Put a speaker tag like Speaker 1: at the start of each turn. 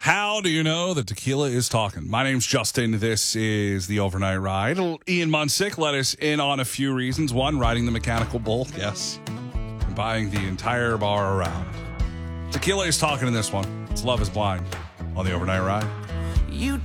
Speaker 1: How do you know that tequila is talking? My name's Justin. This is the Overnight Ride. Ian Munsick let us in on a few reasons. One, riding the mechanical bull. Yes. And buying the entire bar around. Tequila is talking in this one. It's Love is Blind on the Overnight Ride.
Speaker 2: You